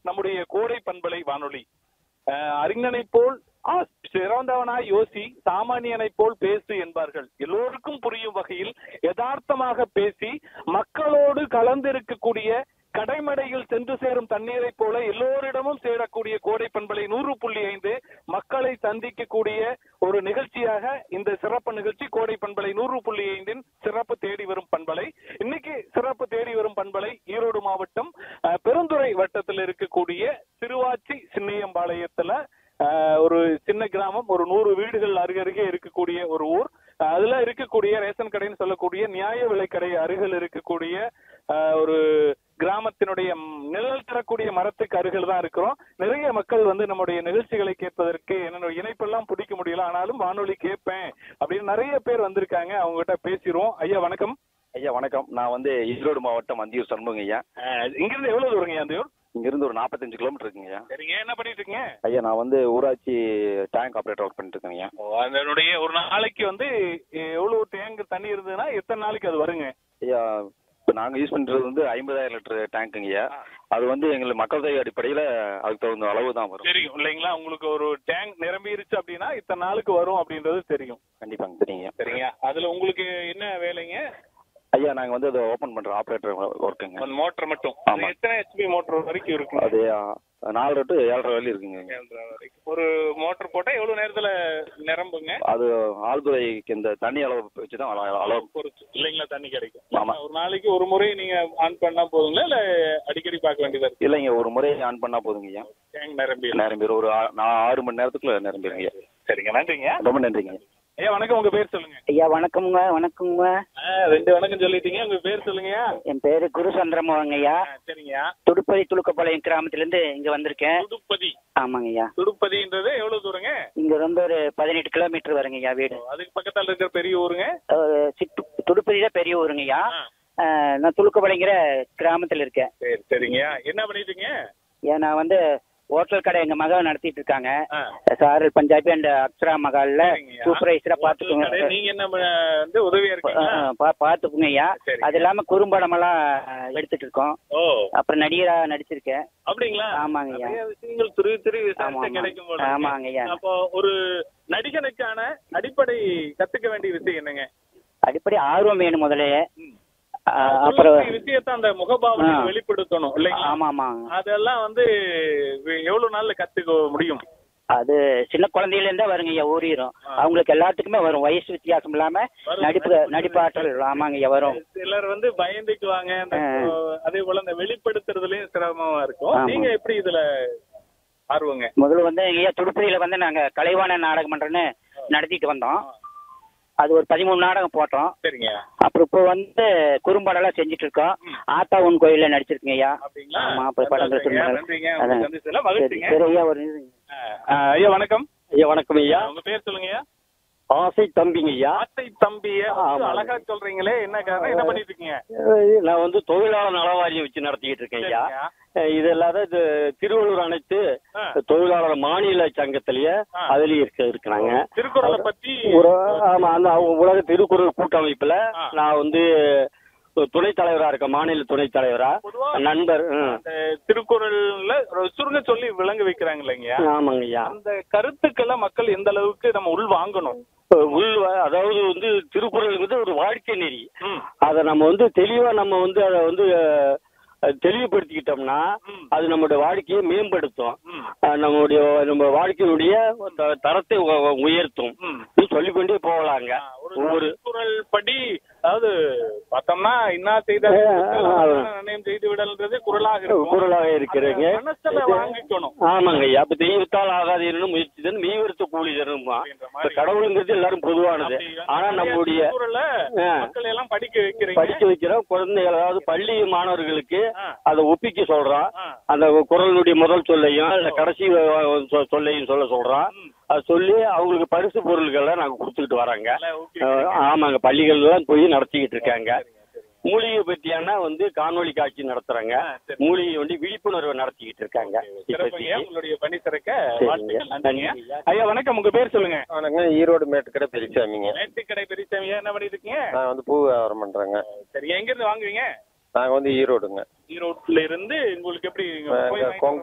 நம்முடைய கோடை பண்பலை வானொலி. அறிஞனை போல் சிறந்தவனாய் யோசி, சாமானியனை போல் பேசு என்பார்கள். எல்லோருக்கும் புரியும் வகையில் யதார்த்தமாக பேசி மக்களோடு கலந்திருக்கக்கூடிய கடைமடையில் சென்று சேரும் தண்ணீரை போல எல்லோரிடமும் சேரக்கூடிய கோடை பண்பலை 100.5 மக்களை சந்திக்கக்கூடிய ஒரு நிகழ்ச்சியாக இந்த சிறப்பு நிகழ்ச்சி கோடை பண்பலை 100.5 சிறப்பு தேடி வரும் பண்பலை. இன்னைக்கு சிறப்பு தேடி வரும் பண்பலை ஈரோடு மாவட்டம் பெருந்துறை வட்டத்தில் இருக்கக்கூடிய திருவாச்சி சின்னியம்பாளையத்துல ஒரு சின்ன கிராமம், ஒரு 100 வீடுகள் அருகருகே இருக்கக்கூடிய ஒரு ஊர். அதுல இருக்கக்கூடிய ரேஷன் கடைன்னு சொல்லக்கூடிய நியாய விலைக்கடை அருகில் இருக்கக்கூடிய ஒரு கிராமத்தினுடைய நிழல் தரக்கூடிய மரத்துக்கு அருகில் தான் இருக்கிறோம். நிறைய மக்கள் நம்முடைய நிகழ்ச்சிகளை கேட்பதற்கு என்னோட இணைப்பெல்லாம் பிடிக்க முடியல, ஆனாலும் வானொலி கேட்பேன் அப்படின்னு நிறைய பேர் வந்திருக்காங்க. அவங்க கிட்ட பேசிடுவோம். ஐயா வணக்கம். ஐயா வணக்கம். நான் ஈரோடு மாவட்டம் அந்தியூர் சண்முகம் ஐயா. இங்கிருந்து எவ்வளவு தூரங்க அந்தியூர்? இங்கிருந்து ஒரு 45 கிலோமீட்டர் இருக்குங்க. சரிங்க, என்ன பண்ணிட்டு இருக்கீங்க? ஐயா நான் ஊராட்சி டேங்க் ஆப்ரேட்டர் ஒர்க் பண்ணிட்டு இருக்கேங்க. அதனுடைய ஒரு நாளைக்கு எவ்வளவு டேங்க் தண்ணி இருந்ததுன்னா எத்தனை நாளைக்கு அது வருங்க? ஐயா இப்போ நாங்கள் யூஸ் பண்ணுறது 50,000 லிட்டர் டேங்க்குங்க. அது எங்களுக்கு மக்கள் தொகை அடிப்படையில் அதுக்கு தகுந்த அளவு தான் வரும். தெரியும் இல்லைங்களா? உங்களுக்கு ஒரு டேங்க் நிரம்பிருச்சு அப்படின்னா இத்தனை நாளுக்கு வரும் அப்படின்றது தெரியும். கண்டிப்பாங்க தெரியுங்க. சரிங்க, அதுல உங்களுக்கு என்ன வேலைங்க? ஐயா நாங்கள் அதை ஓப்பன் பண்ணுறோம், ஆப்ரேட்டர் ஒர்க்குங்க. மோட்டர் மட்டும்? எத்தனை ஹெச்பி மோட்டர் வரைக்கும் இருக்கு? அது 4 to 7.5 வரையும் இருக்குங்க. 7.5 வரைக்கும் ஒரு மோட்டர் போட்டால் எவ்வளோ நேரத்தில் நிரம்புங்க? அது ஆழ்துறைக்கு இந்த தண்ணி அளவு வச்சு தான் அளவு பொறுத்து இல்லைங்களா தண்ணி கிடைக்கும். ஆமாம். ஒரு நாளைக்கு ஒரு முறை நீங்கள் ஆன் பண்ணால் போதுங்களா இல்லை அடிக்கடி பார்க்க வேண்டியதாக இருக்கு? இல்லைங்க, ஒரு முறை ஆன் பண்ணால் போதுங்க. டேங்க் நிரம்பிடும். ஒரு 6 மணி நேரத்துக்குள்ள நிரம்பிடுங்க. சரிங்க, நன்றிங்க. ரொம்ப நன்றிங்க. ஐயா வணக்கம், உங்க பேர் சொல்லுங்க. ஐயா வணக்கம்ங்க. வணக்கம்ங்க. 2 வணக்கம் சொல்லிட்டீங்க, உங்க பேர் சொல்லுங்க. என் பேரு குரு சந்திரமோகன் ஐயா. சரிங்க. துடுப்பதி துளுக்கப்பாளையம் கிராமத்திலிருந்து இங்க வந்திருக்கேன். துடுப்பதி? ஆமாங்க ஐயா. துடுப்பதின்றது எவ்வளவு தூரங்க? இங்க ஒரு 18 கிலோமீட்டர் வருங்க ஐயா வீடு. அதுக்கு பக்கத்தால இருக்கிற பெரிய ஊருங்க? துடுப்பதி தான் பெரிய ஊருங்க ஐயா. நான் துளுக்கப்பாளையங்கிற கிராமத்துல இருக்கேன். சரி சரிங்க. என்ன பண்ணிட்டீங்க? ஏன் நான் ஹோட்டல் கடை எங்க மகள் நடத்திட்டு இருக்காங்க. சாரல் பஞ்சாபி அண்ட் அக்ஷரா மகால்ல சூப்பர்வைசரா பாத்துக்கோங்க. நீங்க என்ன உதவியா இருக்கீங்க? பாத்துக்கோங்க ஐயா. அது இல்லாம குறும்படம் எல்லாம் எடுத்துட்டு இருக்கோம். அப்புறம் நடிகரா நடிச்சிருக்கேன். அப்படிங்களா? ஆமாங்க ஐயா. விஷயங்கள் கிடைக்கும் போது. ஆமாங்க ஐயா. அப்போ ஒரு நடிகனுக்கான அடிப்படை கத்துக்க வேண்டிய விஷயம் என்னங்க? அடிப்படை ஆர்வம் வேணும் முதல்ல. அப்புறம் விஷயத்த அந்த முகபாவனை வெளிப்படுத்தணும் இல்லைங்களா? ஆமா ஆமா. அதெல்லாம் எவ்வளவு நாள்ல கத்துக்க முடியும்? அது சின்ன குழந்தையில இருந்தா வருங்க ஐயா, ஊறிடும். அவங்களுக்கு எல்லாத்துக்குமே வரும், வயசு வித்தியாசம் இல்லாம நடிப்பாற்றல். ஆமாங்க ஐயா வரும். சிலர் பயந்துக்குவாங்க, அதே போல இந்த வெளிப்படுத்துறதுலயும் சிரமமா இருக்கும். நீங்க எப்படி இதுல ஆர்வங்க? முதல்ல ஐயா துடுப்பதியில நாங்க கலைவாண நாடகம் மன்றம்னு நடத்திட்டு வந்தோம். அது ஒரு 13 நாடகம் போட்டோம். சரிங்க. அப்புறம் இப்போ குறும்படம் எல்லாம் செஞ்சுட்டு இருக்கோம். ஆத்தா உன் கோயில்ல நடிச்சிருக்கீங்க ஐயா. ஆமா, படங்கள். சரி ஐயா. ஒரு ஐயா வணக்கம். ஐயா வணக்கம் ஐயா. உங்க பேர் சொல்லுங்க ஐயா. ஆசை தம்பிங்க ஐயா. ஆசை தம்பிய அழகா சொல்றீங்களே, என்ன காரணம்? என்ன பண்ணிட்டு இருக்கீங்க? நான் தொழிலாளர் நல வாரியம் வச்சு நடத்திக்கிட்டு இருக்கேன் ஐயா. இது இல்லாத திருவள்ளூர் அனைத்து தொழிலாளர் மாநில சங்கத்திலேயே அதுலயும் இருக்கிறாங்க. திருக்குறளை பத்தி ஆமா, அந்த உலக திருக்குறள் கூட்டமைப்புல நான் துணைத் தலைவரா இருக்க, மாநில துணைத் தலைவரா. நண்பர் திருக்குறள்ல சுருங்க சொல்லி விளங்க வைக்கிறாங்க இல்லைங்க? ஆமாங்க ஐயா. அந்த கருத்துக்களை மக்கள் எந்த அளவுக்கு நம்ம உள் வாங்கணும்? அதாவது திருக்குறள் ஒரு வாழ்க்கை நெறி. அதை நம்ம தெளிவா நம்ம அதை தெளிவுபடுத்திக்கிட்டோம்னா அது நம்மளுடைய வாழ்க்கையை மேம்படுத்தும், நம்ம வாழ்க்கையினுடைய தரத்தை உயர்த்தும் சொல்லிக்கொண்டே போகலாங்க. ஒரு குறள் படி அதாவது பார்த்தோம்னா இன்னா செய்த செய்து விடல்ன்றது குறளாக இருக்கிறது. வாங்கிக்கணும். ஆமாங்க ஐயா. அப்ப தெய்வத்தால் ஆகாது முயற்சி தான் மெய்வருத்த கூலி தரும். கடவுளுங்கிறது எல்லாரும் பொதுவானது. ஆனா நம்முடைய மக்கள் எல்லாம் படிக்க வைக்கிறோம். குழந்தைகள், அதாவது பள்ளி மாணவர்களுக்கு அதை ஒப்பிக்க சொல்றான். அந்த குறளுடைய முதல் சொல்லையும் கடைசி சொல்லையும் சொல்றான். அது சொல்லி அவங்களுக்கு பரிசு பொருள்களை நாங்க கொடுத்துக்கிட்டு வராங்க. ஆமாங்க, பள்ளிகள்லாம் போய் நடத்திக்கிட்டு இருக்காங்க. மூலிகை பற்றியான காணொலி காட்சி நடத்துறாங்க. மூலிகை விழிப்புணர்வை நடத்திக்கிட்டு இருக்காங்க. உங்களுடைய பணி சிறக்க ஐயா வணக்கம். உங்க பேர் சொல்லுங்க. வணக்கம். ஈரோடு மேட்டுக்கடை பெரியசாமிங்க. மேட்டுக்கடை பெரியசாமியா, என்ன பண்ணிட்டு இருக்கீங்க? நான் பூ வியாபாரம் பண்றேங்க. சரி, எங்க இருந்து வாங்குவீங்க? நாங்க ஈரோடுங்க. ஈரோட்ல இருந்து உங்களுக்கு எப்படி